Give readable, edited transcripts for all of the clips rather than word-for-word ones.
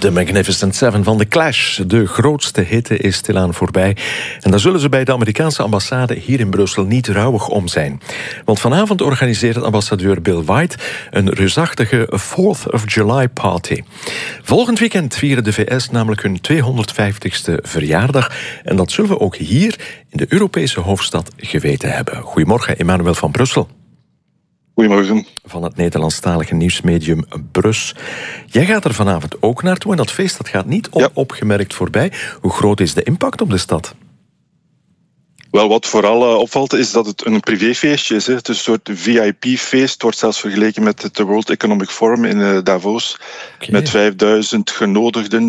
The Magnificent Seven van The Clash. De grootste hitte is stilaan voorbij. En daar zullen ze bij de Amerikaanse ambassade hier in Brussel niet rouwig om zijn. Want vanavond organiseert ambassadeur Bill White een reusachtige 4th of July party. Volgend weekend vieren de VS namelijk hun 250ste verjaardag. En dat zullen we ook hier in de Europese hoofdstad geweten hebben. Goedemorgen, Emmanuel van Brussel. Goedemorgen. Van het Nederlandstalige nieuwsmedium Brus. Jij gaat er vanavond ook naartoe en dat feest dat gaat niet onopgemerkt voorbij. Hoe groot is de impact op de stad? Wel, wat vooral opvalt is dat het een privéfeestje is. Het is een soort VIP-feest. Het wordt zelfs vergeleken met het World Economic Forum in Davos. Okay. Met 5000 genodigden.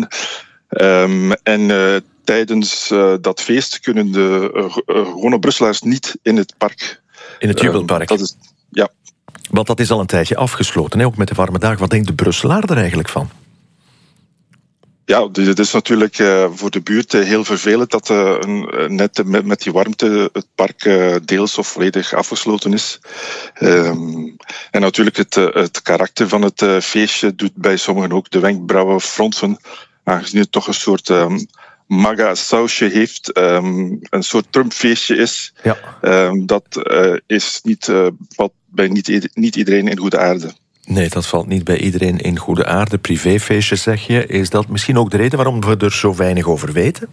Tijdens dat feest kunnen de gewone Brusselaars niet in het park. In het Jubelpark? Dat is, ja. Want dat is al een tijdje afgesloten, hè? Ook met de warme dagen. Wat denkt de Brusselaar er eigenlijk van? Ja, het is natuurlijk voor de buurt heel vervelend dat net met die warmte het park deels of volledig afgesloten is. En natuurlijk het karakter van het feestje doet bij sommigen ook de wenkbrauwen fronsen, aangezien het toch een soort MAGA-sausje heeft, een soort Trump-feestje is. Ja. Dat is valt bij niet iedereen in goede aarde. Nee, dat valt niet bij iedereen in goede aarde. Privéfeestjes, zeg je. Is dat misschien ook de reden waarom we er zo weinig over weten?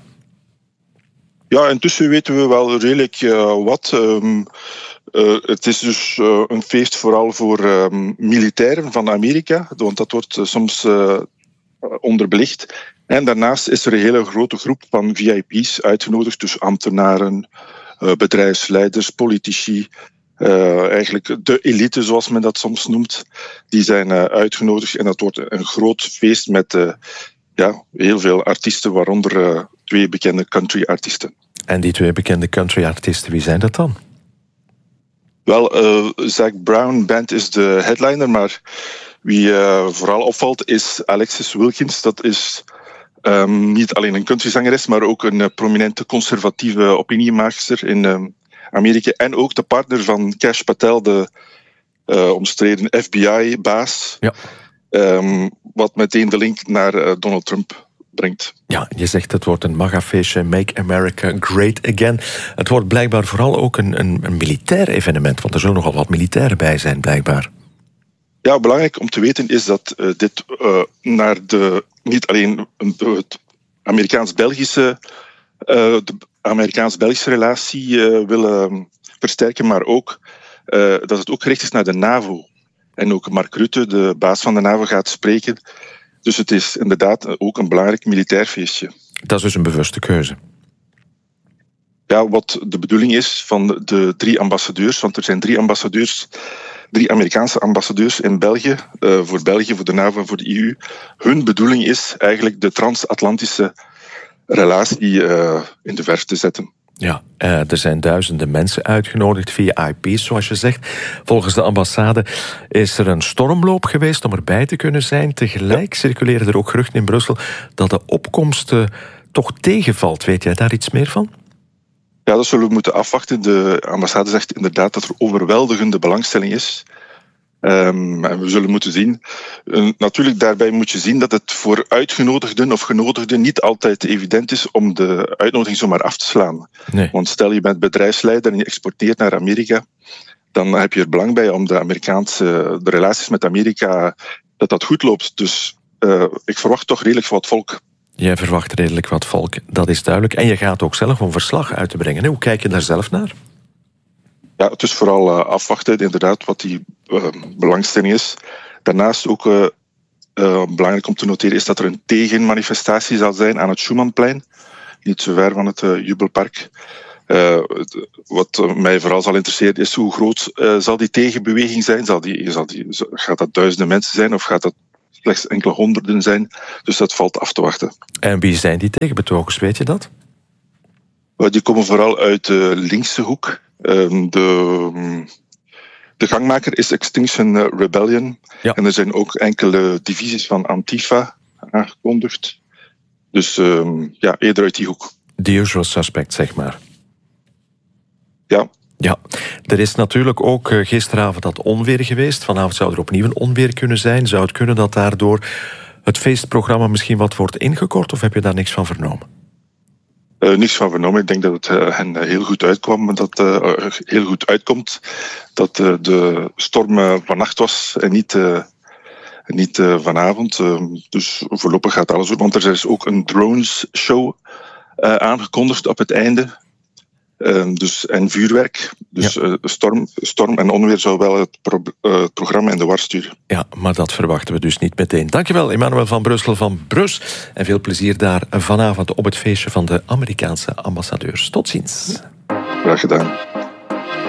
Ja, intussen weten we wel redelijk wat. Het is dus een feest vooral voor militairen van Amerika, want dat wordt soms onderbelicht. En daarnaast is er een hele grote groep van VIP's uitgenodigd, dus ambtenaren, bedrijfsleiders, politici. Eigenlijk de elite, zoals men dat soms noemt, die zijn uitgenodigd. En dat wordt een groot feest met heel veel artiesten, waaronder 2 bekende country-artiesten. En die 2 bekende country-artiesten, wie zijn dat dan? Wel, Zac Brown Band is de headliner, maar wie vooral opvalt is Alexis Wilkins. Dat is niet alleen een countryzangeres, maar ook een prominente conservatieve opiniemaakster in Amerika. En ook de partner van Kash Patel, de omstreden FBI-baas. Ja. Wat meteen de link naar Donald Trump brengt. Ja, je zegt het wordt een MAGA-feestje, Make America Great Again. Het wordt blijkbaar vooral ook een militair evenement, want er zullen nogal wat militairen bij zijn, blijkbaar. Ja, belangrijk om te weten is dat dit naar niet alleen het Amerikaans-Belgische relatie willen versterken, maar ook dat het ook gericht is naar de NAVO. En ook Mark Rutte, de baas van de NAVO, gaat spreken. Dus het is inderdaad ook een belangrijk militair feestje. Dat is dus een bewuste keuze. Ja, wat de bedoeling is van de 3 ambassadeurs, want er zijn 3 ambassadeurs, 3 Amerikaanse ambassadeurs in België, voor de NAVO en voor de EU. Hun bedoeling is eigenlijk de transatlantische relatie in de verf te zetten. Ja, er zijn duizenden mensen uitgenodigd via IP's, zoals je zegt. Volgens de ambassade is er een stormloop geweest om erbij te kunnen zijn. Tegelijk circuleren er ook geruchten in Brussel dat de opkomst toch tegenvalt. Weet jij daar iets meer van? Ja, dat zullen we moeten afwachten. De ambassade zegt inderdaad dat er overweldigende belangstelling is. En we zullen moeten zien. Natuurlijk, daarbij moet je zien dat het voor uitgenodigden of genodigden niet altijd evident is om de uitnodiging zomaar af te slaan. Nee. Want stel je bent bedrijfsleider en je exporteert naar Amerika, dan heb je er belang bij om de relaties met Amerika, dat goed loopt. Dus ik verwacht toch redelijk wat volk. Jij verwacht redelijk wat volk, dat is duidelijk. En je gaat ook zelf een verslag uit te brengen. Hoe kijk je daar zelf naar? Ja, het is vooral afwachten, inderdaad, wat die belangstelling is. Daarnaast ook belangrijk om te noteren is dat er een tegenmanifestatie zal zijn aan het Schumannplein. Niet zo ver van het Jubelpark. Wat mij vooral zal interesseren is hoe groot zal die tegenbeweging zijn? Gaat dat duizenden mensen zijn of gaat dat slechts enkele honderden zijn? Dus dat valt af te wachten. En wie zijn die tegenbetogers, weet je dat? Die komen vooral uit de linkse hoek. De gangmaker is Extinction Rebellion. Ja. En er zijn ook enkele divisies van Antifa aangekondigd. Dus eerder uit die hoek. The usual suspect, zeg maar. Ja. Ja, er is natuurlijk ook gisteravond dat onweer geweest. Vanavond zou er opnieuw een onweer kunnen zijn. Zou het kunnen dat daardoor het feestprogramma misschien wat wordt ingekort, of heb je daar niks van vernomen? Niks van vernomen. Ik denk dat het hen heel goed uitkwam, heel goed uitkomt dat de storm vannacht was en niet vanavond. Dus voorlopig gaat alles goed, want er is ook een drones show aangekondigd op het einde. En vuurwerk. Dus storm en onweer zou wel het programma in de war sturen. Ja, maar dat verwachten we dus niet meteen. Dankjewel, Emmanuel van Brussel van Brus. En veel plezier daar vanavond op het feestje van de Amerikaanse ambassadeurs. Tot ziens. Graag gedaan.